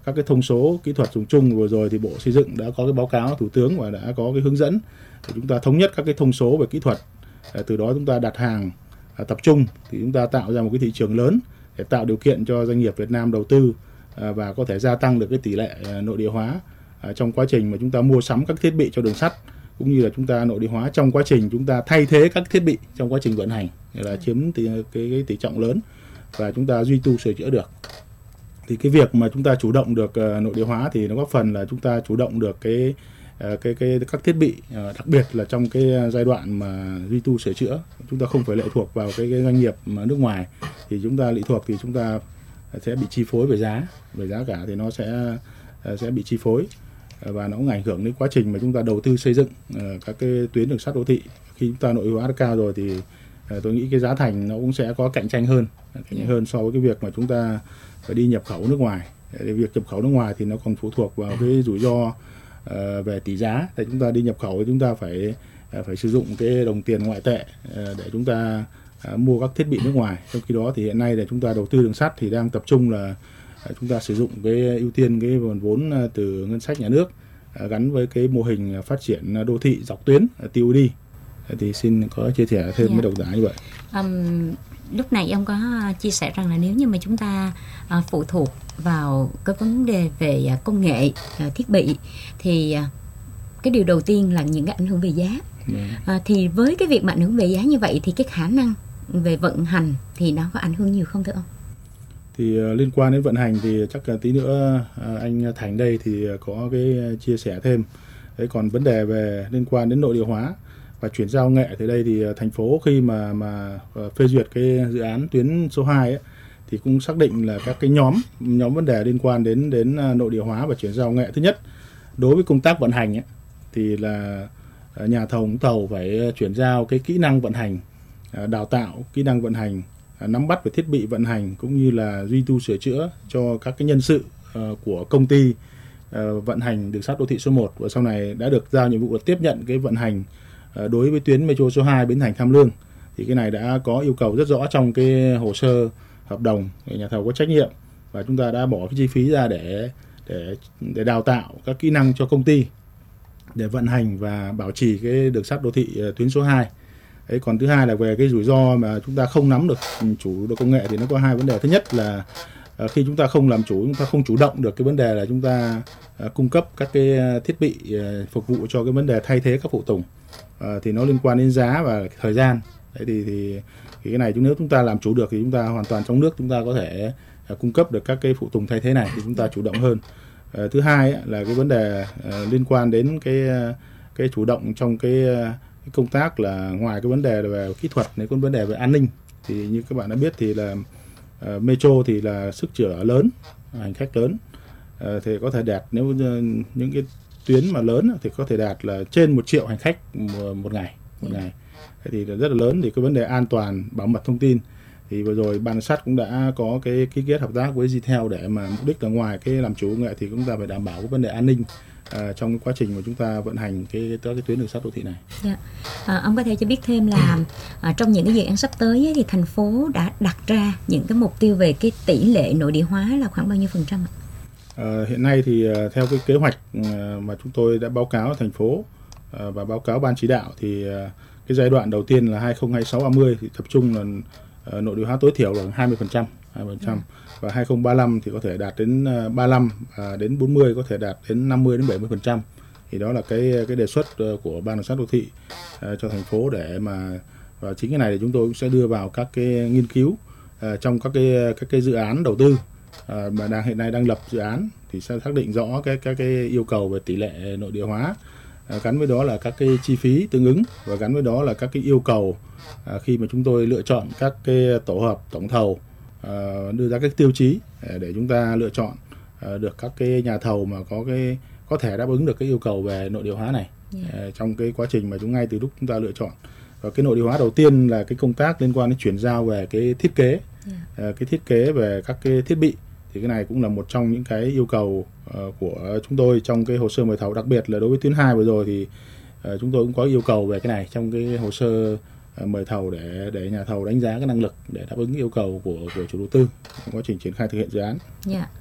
các cái thông số kỹ thuật dùng chung. Vừa rồi thì Bộ Xây dựng đã có cái báo cáo Thủ tướng và đã có cái hướng dẫn để chúng ta thống nhất các cái thông số về kỹ thuật. Từ đó chúng ta đặt hàng tập trung thì chúng ta tạo ra một cái thị trường lớn để tạo điều kiện cho doanh nghiệp Việt Nam đầu tư và có thể gia tăng được cái tỷ lệ nội địa hóa trong quá trình mà chúng ta mua sắm các thiết bị cho đường sắt, cũng như là chúng ta nội địa hóa trong quá trình chúng ta thay thế các thiết bị trong quá trình vận hành là chiếm cái tỷ trọng lớn và chúng ta duy tu sửa chữa được. Thì cái việc mà chúng ta chủ động được nội địa hóa thì nó góp phần là chúng ta chủ động được các thiết bị, đặc biệt là trong cái giai đoạn mà duy tu sửa chữa, chúng ta không phải lệ thuộc vào cái doanh nghiệp mà nước ngoài. Thì chúng ta lệ thuộc thì chúng ta sẽ bị chi phối về giá cả, thì nó sẽ bị chi phối và nó cũng ảnh hưởng đến quá trình mà chúng ta đầu tư xây dựng các cái tuyến đường sắt đô thị. Khi chúng ta nội hóa được cao rồi thì tôi nghĩ cái giá thành nó cũng sẽ có cạnh tranh hơn so với cái việc mà chúng ta phải đi nhập khẩu nước ngoài. Việc nhập khẩu nước ngoài thì nó còn phụ thuộc vào cái rủi ro về tỷ giá. Để chúng ta đi nhập khẩu thì chúng ta phải sử dụng cái đồng tiền ngoại tệ để chúng ta mua các thiết bị nước ngoài. Trong khi đó thì hiện nay là chúng ta đầu tư đường sắt thì đang tập trung là chúng ta sử dụng cái ưu tiên cái nguồn vốn từ ngân sách nhà nước gắn với cái mô hình phát triển đô thị dọc tuyến TOD. Thì xin có chia sẻ thêm với độc giả như vậy. Lúc này ông có chia sẻ rằng là nếu như mà chúng ta phụ thuộc vào cái vấn đề về công nghệ, thiết bị thì cái điều đầu tiên là những cái ảnh hưởng về giá. Thì với cái việc mà ảnh hưởng về giá như vậy thì cái khả năng về vận hành thì nó có ảnh hưởng nhiều không thưa ông? Thì liên quan đến vận hành thì chắc là tí nữa anh Thành đây thì có cái chia sẻ thêm. Đấy, còn vấn đề về liên quan đến nội địa hóa và chuyển giao nghệ thì đây thì thành phố khi mà phê duyệt cái dự án tuyến số 2 ấy, thì cũng xác định là các cái nhóm vấn đề liên quan đến nội địa hóa và chuyển giao nghệ. Thứ nhất, đối với công tác vận hành ấy, thì là nhà thầu phải chuyển giao cái kỹ năng vận hành, đào tạo kỹ năng vận hành, nắm bắt về thiết bị vận hành cũng như là duy tu sửa chữa cho các cái nhân sự của công ty vận hành đường sắt đô thị số 1 và sau này đã được giao nhiệm vụ là tiếp nhận cái vận hành đối với tuyến metro số 2 Bến Thành Tham Lương. Thì cái này đã có yêu cầu rất rõ trong cái hồ sơ hợp đồng để nhà thầu có trách nhiệm và chúng ta đã bỏ cái chi phí ra để đào tạo các kỹ năng cho công ty để vận hành và bảo trì cái đường sắt đô thị tuyến số 2. Đấy, còn thứ hai là về cái rủi ro mà chúng ta không nắm được chủ được công nghệ thì nó có hai vấn đề. Thứ nhất là khi chúng ta không làm chủ, chúng ta không chủ động được cái vấn đề là chúng ta cung cấp các cái thiết bị phục vụ cho cái vấn đề thay thế các phụ tùng, thì nó liên quan đến giá và thời gian. Đấy, thì cái này nếu chúng ta làm chủ được thì chúng ta hoàn toàn trong nước chúng ta có thể cung cấp được các cái phụ tùng thay thế này thì chúng ta chủ động hơn. Thứ hai là cái vấn đề liên quan đến cái chủ động trong cái công tác là ngoài cái vấn đề về kỹ thuật này, còn vấn đề về an ninh. Thì như các bạn đã biết thì là metro thì là sức chở lớn, hành khách lớn, thì có thể đạt, nếu những cái tuyến mà lớn thì có thể đạt là trên 1 triệu hành khách một ngày. Thì rất là lớn. Thì cái vấn đề an toàn, bảo mật thông tin thì vừa rồi ban sắt cũng đã có cái ký kết hợp tác với Gtel để mà mục đích là ngoài cái làm chủ công nghệ thì chúng ta phải đảm bảo cái vấn đề an ninh trong cái quá trình mà chúng ta vận hành cái tuyến đường sắt đô thị này. Ông có thể cho biết thêm là trong những cái dự án sắp tới ấy, thì thành phố đã đặt ra những cái mục tiêu về cái tỷ lệ nội địa hóa là khoảng bao nhiêu %? Hiện nay thì theo cái kế hoạch mà chúng tôi đã báo cáo thành phố và báo cáo ban chỉ đạo thì cái giai đoạn đầu tiên là 2026-30 thì tập trung là nội địa hóa tối thiểu là 20%. Và 2035 thì có thể đạt đến 35 và đến 40 có thể đạt đến 50 đến 70%. Thì đó là cái đề xuất của ban đường sắt đô thị cho thành phố để mà, và chính cái này thì chúng tôi cũng sẽ đưa vào các cái nghiên cứu trong các cái dự án đầu tư mà hiện nay đang lập dự án thì sẽ xác định rõ các cái yêu cầu về tỷ lệ nội địa hóa, gắn với đó là các cái chi phí tương ứng và gắn với đó là các cái yêu cầu khi mà chúng tôi lựa chọn các cái tổ hợp tổng thầu, đưa ra các tiêu chí để chúng ta lựa chọn được các cái nhà thầu mà có thể đáp ứng được cái yêu cầu về nội địa hóa này trong cái quá trình mà ngay từ lúc chúng ta lựa chọn. Và cái nội địa hóa đầu tiên là cái công tác liên quan đến chuyển giao về cái thiết kế, cái thiết kế về các cái thiết bị. Thì cái này cũng là một trong những cái yêu cầu của chúng tôi trong cái hồ sơ mời thầu, đặc biệt là đối với tuyến 2 vừa rồi thì chúng tôi cũng có yêu cầu về cái này trong cái hồ sơ mời thầu để nhà thầu đánh giá cái năng lực để đáp ứng yêu cầu của chủ đầu tư trong quá trình triển khai thực hiện dự án.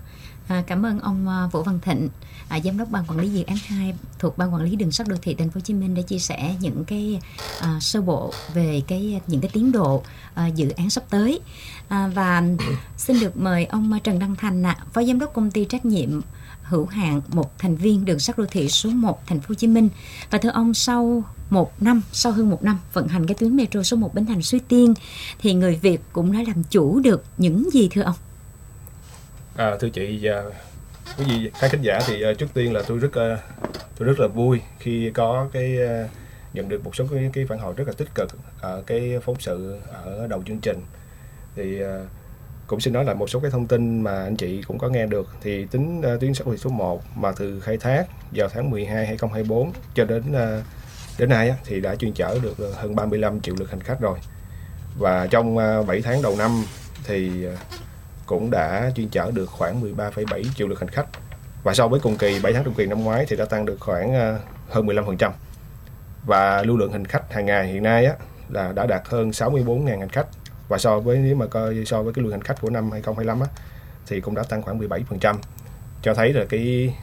Cảm ơn ông Vũ Văn Thịnh, giám đốc ban quản lý dự án 2 thuộc ban quản lý đường sắt đô thị Thành phố Hồ Chí Minh, đã chia sẻ những cái sơ bộ về những cái tiến độ dự án sắp tới. Và xin được mời ông Trần Đăng Thành, phó giám đốc công ty trách nhiệm hữu hạn một thành viên đường sắt đô thị số 1 Thành phố Hồ Chí Minh. Và thưa ông, sau hơn một năm vận hành cái tuyến metro số 1 Bến Thành Suối Tiên thì người Việt cũng đã làm chủ được những gì thưa ông? Thưa chị và quý vị khán giả, thì trước tiên là tôi rất là vui khi có nhận được một số cái phản hồi rất là tích cực ở cái phóng sự ở đầu chương trình. Thì cũng xin nói là một số cái thông tin mà anh chị cũng có nghe được. Thì tuyến sắt đô thị số 1 mà từ khai thác vào tháng 12 2024 cho đến nay thì đã chuyên chở được hơn 35 triệu lượt hành khách rồi. Và trong 7 tháng đầu năm thì cũng đã chuyên chở được khoảng 13,7 triệu lượt hành khách. Và so với cùng kỳ 7 tháng cùng kỳ năm ngoái thì đã tăng được khoảng hơn 15%. Và lưu lượng hành khách hàng ngày hiện nay là đã đạt hơn 64.000 hành khách. Và so với cái lượng hành khách của năm 2025 thì cũng đã tăng khoảng 17%, cho thấy là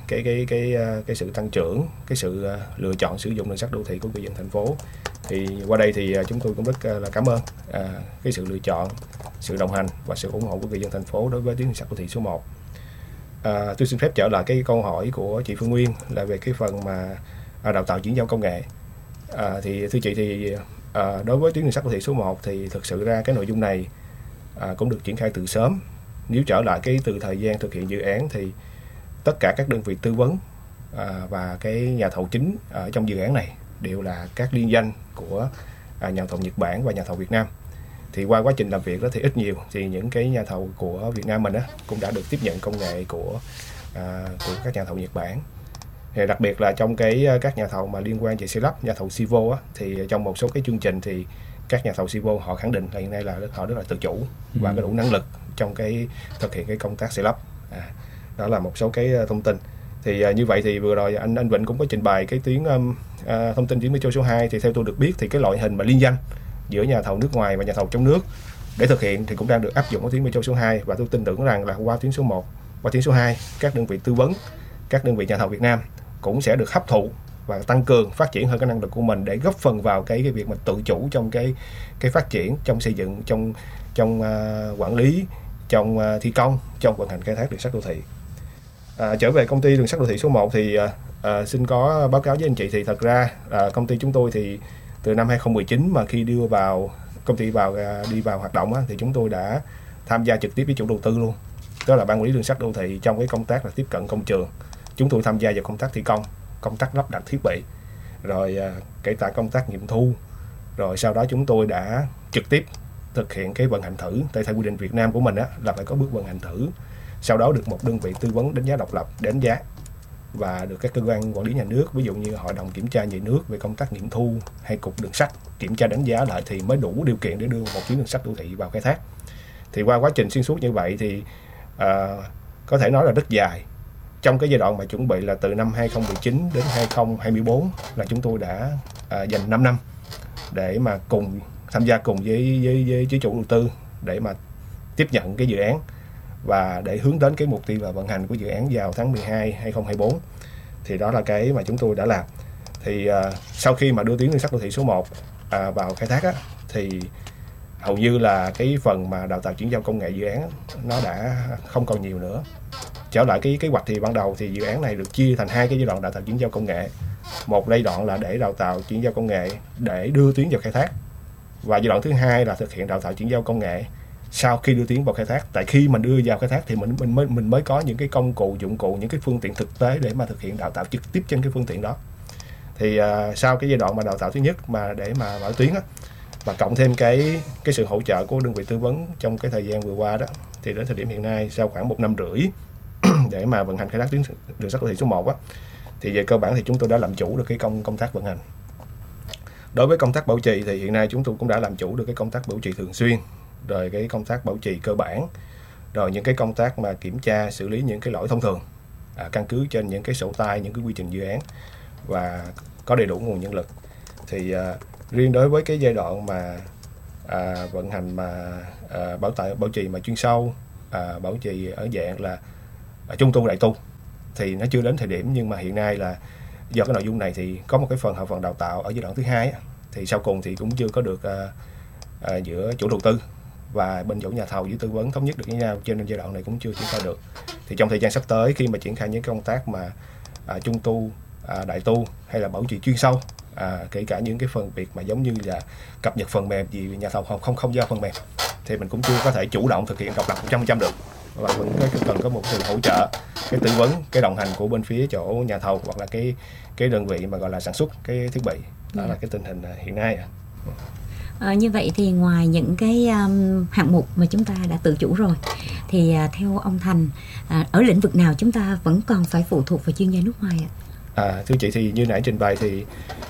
cái sự tăng trưởng, cái sự lựa chọn sử dụng đường sắt đô thị của người dân thành phố. Thì qua đây thì chúng tôi cũng rất là cảm ơn cái sự lựa chọn, sự đồng hành và sự ủng hộ của người dân thành phố đối với tuyến đường sắt đô thị số 1. Tôi xin phép trở lại cái câu hỏi của chị Phương Nguyên là về cái phần mà đào tạo chuyển giao công nghệ. Thì thưa chị, thì đối với tuyến đường sắt đô thị số 1 thì thực sự ra cái nội dung này cũng được triển khai từ sớm. Nếu trở lại từ thời gian thực hiện dự án thì tất cả các đơn vị tư vấn và cái nhà thầu chính ở trong dự án này đều là các liên danh của nhà thầu Nhật Bản và nhà thầu Việt Nam. Thì qua quá trình làm việc đó thì ít nhiều thì những cái nhà thầu của Việt Nam mình cũng đã được tiếp nhận công nghệ của các nhà thầu Nhật Bản. Thì đặc biệt là trong các nhà thầu mà liên quan về xây lắp, nhà thầu Sivo thì trong một số cái chương trình thì các nhà thầu Sivo họ khẳng định là hiện nay là họ rất là tự chủ và có đủ năng lực trong thực hiện cái công tác xây lắp. Đó là một số cái thông tin. Thì như vậy thì vừa rồi anh Vịnh cũng có trình bày cái tuyến thông tin tuyến metro số 2. Thì theo tôi được biết thì cái loại hình mà liên danh giữa nhà thầu nước ngoài và nhà thầu trong nước để thực hiện thì cũng đang được áp dụng ở tuyến metro số 2. Và tôi tin tưởng rằng là qua tuyến số 1 và tuyến số 2, các đơn vị tư vấn, các đơn vị nhà thầu Việt Nam cũng sẽ được hấp thụ và tăng cường phát triển hơn cái năng lực của mình để góp phần vào cái việc mà tự chủ trong cái phát triển, trong xây dựng, trong quản lý, trong thi công, trong vận hành khai thác đường sắt đô thị. Trở về công ty đường sắt đô thị số 1 thì xin có báo cáo với anh chị thì thật ra công ty chúng tôi thì từ năm 2019 mà khi công ty đi vào hoạt động thì chúng tôi đã tham gia trực tiếp với chủ đầu tư luôn. Đó là ban quản lý đường sắt đô thị trong cái công tác là tiếp cận công trường. Chúng tôi tham gia vào công tác thi công, công tác lắp đặt thiết bị, rồi kể cả công tác nghiệm thu. Rồi sau đó chúng tôi đã trực tiếp thực hiện cái vận hành thử. Tại theo quy định Việt Nam của mình là phải có bước vận hành thử. Sau đó được một đơn vị tư vấn đánh giá độc lập đánh giá và được các cơ quan quản lý nhà nước, ví dụ như Hội đồng Kiểm tra Nhà nước về công tác nghiệm thu hay Cục Đường sắt kiểm tra đánh giá lại thì mới đủ điều kiện để đưa một tuyến đường sắt đô thị vào khai thác. Thì qua quá trình xuyên suốt như vậy thì có thể nói là rất dài. Trong cái giai đoạn mà chuẩn bị là từ năm 2019 đến 2024 là chúng tôi đã dành 5 năm để mà tham gia cùng với chủ đầu tư để mà tiếp nhận cái dự án và để hướng đến cái mục tiêu là vận hành của dự án vào tháng 12 2024. Thì đó là cái mà chúng tôi đã làm. Thì sau khi mà đưa tuyến đường sắt đô thị số 1 vào khai thác thì hầu như là cái phần mà đào tạo chuyển giao công nghệ dự án nó đã không còn nhiều nữa. Trở lại cái kế hoạch thì ban đầu thì dự án này được chia thành 2 cái giai đoạn đào tạo chuyển giao công nghệ. Một giai đoạn là để đào tạo chuyển giao công nghệ để đưa tuyến vào khai thác. Và giai đoạn thứ 2 là thực hiện đào tạo chuyển giao công nghệ sau khi đưa tuyến vào khai thác. Tại khi mà đưa vào khai thác thì mình mới có những cái công cụ, dụng cụ, những cái phương tiện thực tế để mà thực hiện đào tạo trực tiếp trên cái phương tiện đó. Thì sau cái giai đoạn mà đào tạo thứ nhất mà để mà mở tuyến và cộng thêm cái sự hỗ trợ của đơn vị tư vấn trong cái thời gian vừa qua đó, thì đến thời điểm hiện nay sau khoảng 1 năm rưỡi để mà vận hành khai thác tuyến đường sắt đô thị số 1 thì về cơ bản thì chúng tôi đã làm chủ được cái công tác vận hành. Đối với công tác bảo trì thì hiện nay chúng tôi cũng đã làm chủ được cái công tác bảo trì thường xuyên, rồi cái công tác bảo trì cơ bản, rồi những cái công tác mà kiểm tra xử lý những cái lỗi thông thường căn cứ trên những cái sổ tay, những cái quy trình dự án và có đầy đủ nguồn nhân lực. Thì riêng đối với cái giai đoạn mà vận hành mà bảo trì mà chuyên sâu, bảo trì ở dạng là trung tu đại tu. Thì nó chưa đến thời điểm, nhưng mà hiện nay là do cái nội dung này thì có một cái phần hậu phần đào tạo ở giai đoạn thứ 2 thì sau cùng thì cũng chưa có được giữa chủ đầu tư và bên chủ nhà thầu với tư vấn thống nhất được với nhau, cho nên giai đoạn này cũng chưa triển khai được. Thì trong thời gian sắp tới khi mà triển khai những công tác mà trung tu, đại tu hay là bảo trì chuyên sâu, kể cả những cái phần việc mà giống như là cập nhật phần mềm, vì nhà thầu không giao phần mềm thì mình cũng chưa có thể chủ động thực hiện độc lập 100% được, và vẫn cần có một sự hỗ trợ, cái tư vấn, cái đồng hành của bên phía chỗ nhà thầu hoặc là cái đơn vị mà gọi là sản xuất cái thiết bị. Đó là cái tình hình hiện nay. Như vậy thì ngoài những cái hạng mục mà chúng ta đã tự chủ rồi, thì theo ông Thành, ở lĩnh vực nào chúng ta vẫn còn phải phụ thuộc vào chuyên gia nước ngoài ạ? Thưa chị, thì như nãy trình bày thì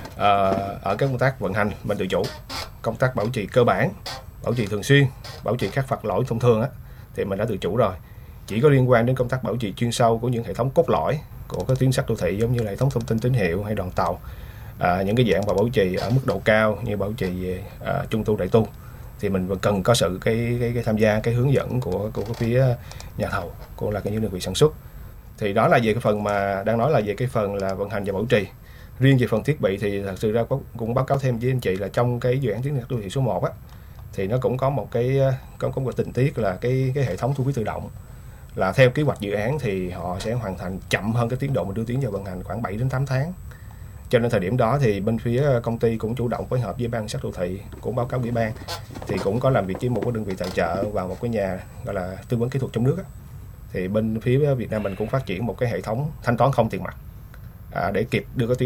ở các công tác vận hành mình tự chủ, công tác bảo trì cơ bản, bảo trì thường xuyên, bảo trì các phạt lỗi thông thường thì mình đã tự chủ rồi. Chỉ có liên quan đến công tác bảo trì chuyên sâu của những hệ thống cốt lõi của các tuyến sắt đô thị, giống như là hệ thống thông tin tín hiệu hay đoàn tàu, những cái dạng mà bảo trì ở mức độ cao như bảo trì trung tu đại tu, thì mình cần có sự cái tham gia, cái hướng dẫn của phía nhà thầu, cũng là những đơn vị sản xuất. Thì đó là về cái phần mà đang nói là về cái phần là vận hành và bảo trì. Riêng về phần thiết bị thì thật sự ra cũng báo cáo thêm với anh chị là trong cái dự án tuyến sắt đô thị số 1 thì nó cũng có một cái tình tiết là cái hệ thống thu phí tự động, là theo kế hoạch dự án thì họ sẽ hoàn thành chậm hơn cái tiến độ mình đưa tiến vào vận hành khoảng 7 đến 8 tháng. Cho nên thời điểm đó thì bên phía công ty cũng chủ động phối hợp với ban sắt đô thị, cũng báo cáo ủy ban, thì cũng có làm việc với một cái đơn vị tài trợ và một cái nhà gọi là tư vấn kỹ thuật trong nước thì bên phía Việt Nam mình cũng phát triển một cái hệ thống thanh toán không tiền mặt để kịp đưa cái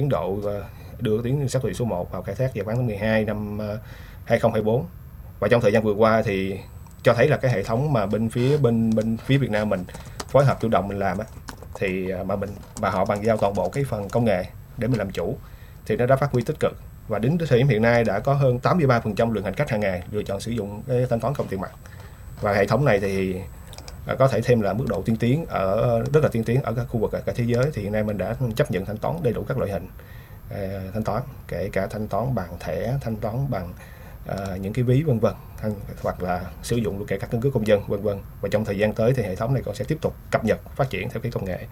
tuyến sắt đô thị số 1 vào khai thác vào tháng 12 năm 2024. Và trong thời gian vừa qua thì cho thấy là cái hệ thống mà bên phía Việt Nam mình phối hợp chủ động mình làm thì mà họ bàn giao toàn bộ cái phần công nghệ để mình làm chủ, thì nó đã phát huy tích cực, và đến thời điểm hiện nay đã có hơn 83% lượng hành khách hàng ngày lựa chọn sử dụng cái thanh toán không tiền mặt. Và hệ thống này thì có thể thêm là mức độ tiên tiến, rất là tiên tiến ở các khu vực cả thế giới. Thì hiện nay mình đã chấp nhận thanh toán đầy đủ các loại hình thanh toán, kể cả thanh toán bằng thẻ, thanh toán bằng những cái ví vân vân, hoặc là sử dụng luôn kể cả căn cước công dân vân vân. Và trong thời gian tới thì hệ thống này còn sẽ tiếp tục cập nhật phát triển theo cái công nghệ.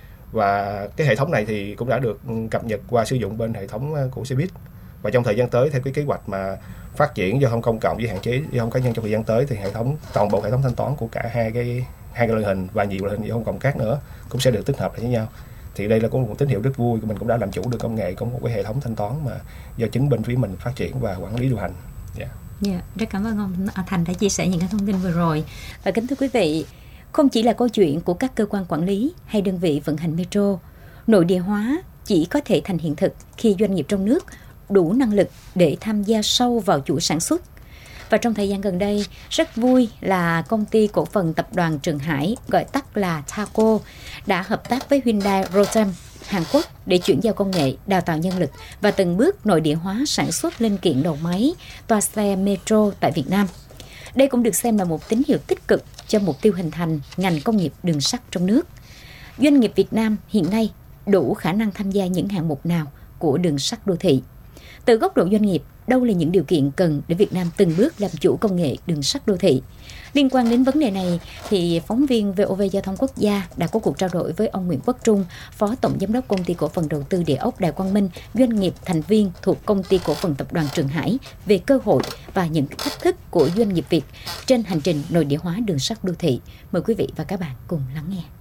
Và cái hệ thống này thì cũng đã được cập nhật qua sử dụng bên hệ thống của xe buýt. Và trong thời gian tới, theo cái kế hoạch mà phát triển giao thông công cộng với hạn chế giao thông cá nhân trong thời gian tới, thì toàn bộ hệ thống thanh toán của cả hai cái loại hình và nhiều loại hình giao thông công khác nữa cũng sẽ được tích hợp lại với nhau. Thì đây là cũng một tín hiệu rất vui, mình cũng đã làm chủ được công nghệ, có một cái hệ thống thanh toán mà do chính bên phía mình phát triển và quản lý điều hành. Rất cảm ơn ông Thành đã chia sẻ những cái thông tin vừa rồi. Và kính thưa quý vị, không chỉ là câu chuyện của các cơ quan quản lý hay đơn vị vận hành metro, nội địa hóa chỉ có thể thành hiện thực khi doanh nghiệp trong nước đủ năng lực để tham gia sâu vào chuỗi sản xuất. Và trong thời gian gần đây, rất vui là công ty cổ phần tập đoàn Trường Hải, gọi tắt là THACO, đã hợp tác với Hyundai Rotem Hàn Quốc để chuyển giao công nghệ, đào tạo nhân lực và từng bước nội địa hóa sản xuất linh kiện đầu máy, toa xe metro tại Việt Nam. Đây cũng được xem là một tín hiệu tích cực cho mục tiêu hình thành ngành công nghiệp đường sắt trong nước. Doanh nghiệp Việt Nam hiện nay đủ khả năng tham gia những hạng mục nào của đường sắt đô thị? Từ góc độ doanh nghiệp, đâu là những điều kiện cần để Việt Nam từng bước làm chủ công nghệ đường sắt đô thị? Liên quan đến vấn đề này, thì phóng viên VOV Giao thông Quốc gia đã có cuộc trao đổi với ông Nguyễn Quốc Trung, Phó Tổng Giám đốc Công ty Cổ phần Đầu tư Địa ốc Đài Quang Minh, doanh nghiệp thành viên thuộc Công ty Cổ phần Tập đoàn Trường Hải, về cơ hội và những thách thức của doanh nghiệp Việt trên hành trình nội địa hóa đường sắt đô thị. Mời quý vị và các bạn cùng lắng nghe.